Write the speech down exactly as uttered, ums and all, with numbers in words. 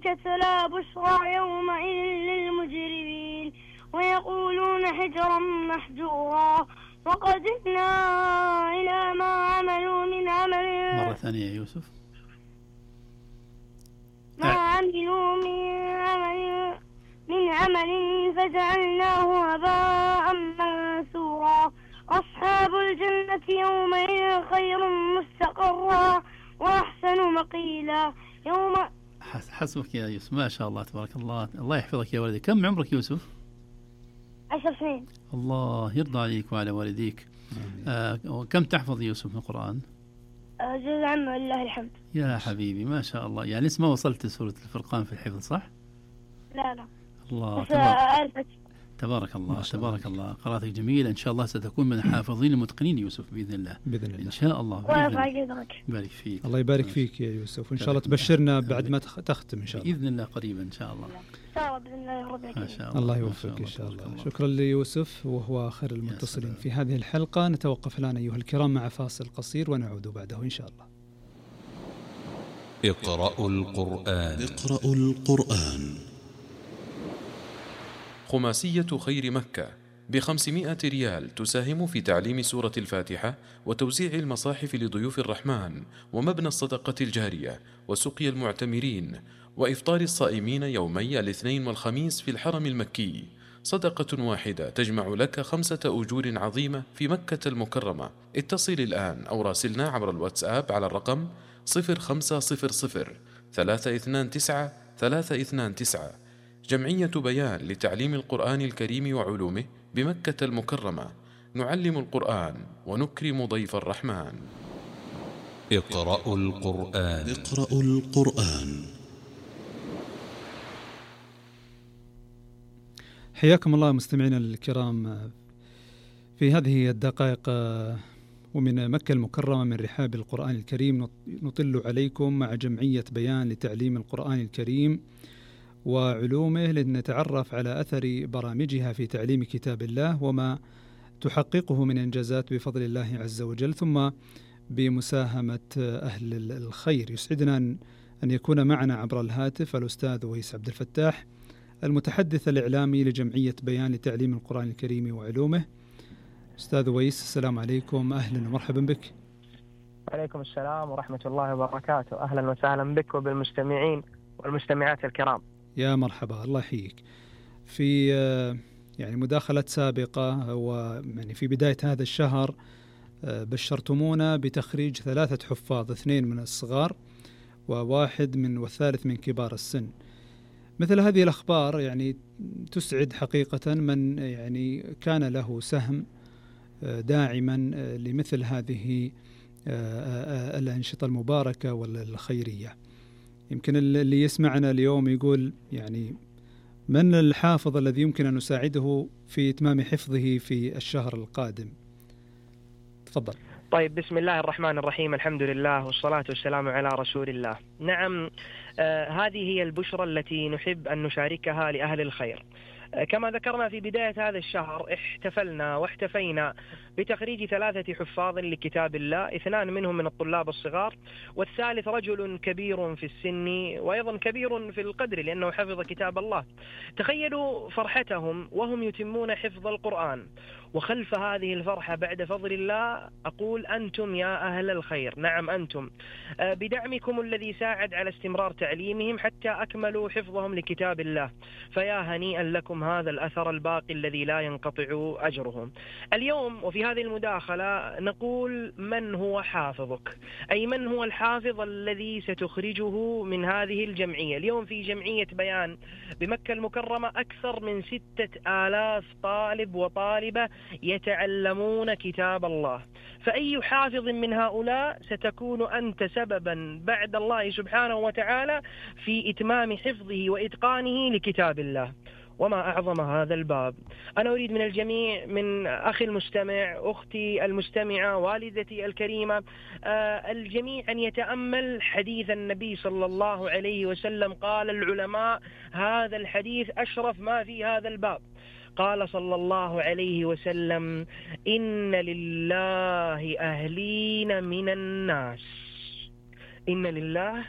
الملائكة لا بشرى يومئذ للمجرمين ويقولون حجرا محجورا وقدمنا إلى ما عملوا من عمل مرة ثانية يا يوسف ما عملوا من عمل من عمل فجعلناه هباء منثورا أصحاب الجنة يومئذ خير مستقرا وأحسن مقيلا يوم حسبك يا يوسف، ما شاء الله تبارك الله. الله يحفظك يا ولدي. كم عمرك يوسف؟ عشر سنين. الله يرضى عليك وعلى والديك. آه كم تحفظ يوسف من القرآن؟ آه جزء عامة لله الحمد. يا حبيبي ما شاء الله، يعني لسه ما وصلت سورة الفرقان في الحفظ صح؟ لا لا الله تبارك, تبارك الله تبارك الله. قراءتك جميلة، إن شاء الله ستكون من الحافظين المتقنين يوسف بإذن الله بإذن الله إن شاء الله. بارك فيك. الله يبارك فيك يا يوسف، وإن شاء الله تبشرنا بعد ما تختم إن شاء الله بإذن الله قريبا إن شاء الله. الله, الله يوفقك إن شاء الله. الله. شكرا ليوسف وهو خير المتصلين في هذه الحلقة. نتوقف الآن أيها الكرام مع فاصل قصير ونعود بعده إن شاء الله. اقرأوا القرآن. اقرأوا القرآن. خماسية خير مكة بخمسمائة ريال تساهم في تعليم سورة الفاتحة وتوزيع المصاحف لضيوف الرحمن ومبنى الصدقة الجارية وسقي المعتمرين وإفطار الصائمين يومي الاثنين والخميس في الحرم المكي. صدقة واحدة تجمع لك خمسة أجور عظيمة في مكة المكرمة. اتصل الآن أو راسلنا عبر الواتساب على الرقم صفر خمسة صفر صفر ثلاثة اثنان تسعة ثلاثة اثنان تسعة. جمعية بيان لتعليم القرآن الكريم وعلومه بمكة المكرمة. نعلم القرآن ونكرم ضيف الرحمن. اقرأوا القرآن. اقرأوا القرآن. حياكم الله مستمعينا الكرام في هذه الدقائق ومن مكة المكرمة من رحاب القرآن الكريم. نطل عليكم مع جمعية بيان لتعليم القرآن الكريم وعلومه لنتعرف على أثر برامجها في تعليم كتاب الله وما تحققه من إنجازات بفضل الله عز وجل، ثم بمساهمة أهل الخير. يسعدنا أن يكون معنا عبر الهاتف الأستاذ ويس عبد الفتاح المتحدث الإعلامي لجمعية بيان لتعليم القرآن الكريم وعلومه. أستاذ ويس السلام عليكم، أهلا ومرحبا بك. عليكم السلام ورحمة الله وبركاته. أهلا وسهلا بك وبالمستمعين والمستمعات الكرام. يا مرحبا، الله يحييك. في يعني مداخلة سابقة ويعني في بداية هذا الشهر بشرتمونا بتخريج ثلاثة حفاظ، اثنين من الصغار وواحد من والثالث من كبار السن. مثل هذه الأخبار يعني تسعد حقيقة من يعني كان له سهم داعما لمثل هذه الأنشطة المباركة والخيرية. يمكن اللي يسمعنا اليوم يقول يعني من الحافظ الذي يمكن أن نساعده في إتمام حفظه في الشهر القادم؟ تفضل. طيب، بسم الله الرحمن الرحيم، الحمد لله والصلاة والسلام على رسول الله. نعم، آه هذه هي البشرى التي نحب أن نشاركها لأهل الخير. آه كما ذكرنا في بداية هذا الشهر احتفلنا واحتفينا بتخريج ثلاثة حفاظ لكتاب الله، اثنان منهم من الطلاب الصغار والثالث رجل كبير في السن وأيضا كبير في القدر لأنه حفظ كتاب الله. تخيلوا فرحتهم وهم يتمون حفظ القرآن، وخلف هذه الفرحة بعد فضل الله أقول أنتم يا أهل الخير. نعم أنتم، بدعمكم الذي ساعد على استمرار تعليمهم حتى أكملوا حفظهم لكتاب الله، فيا هنيئا لكم هذا الأثر الباقي الذي لا ينقطع أجرهم. اليوم وفي هذه المداخلة نقول من هو حافظك، أي من هو الحافظ الذي ستخرجه من هذه الجمعية. اليوم في جمعية بيان بمكة المكرمة أكثر من ستة آلاف طالب وطالبة يتعلمون كتاب الله، فأي حافظ من هؤلاء ستكون أنت سببا بعد الله سبحانه وتعالى في إتمام حفظه وإتقانه لكتاب الله. وما أعظم هذا الباب. أنا أريد من الجميع، من أخي المستمع، أختي المستمعة، والدتي الكريمة، آه الجميع أن يتأمل حديث النبي صلى الله عليه وسلم. قال العلماء هذا الحديث أشرف ما في هذا الباب. قال صلى الله عليه وسلم إن لله أهلين من الناس، إن لله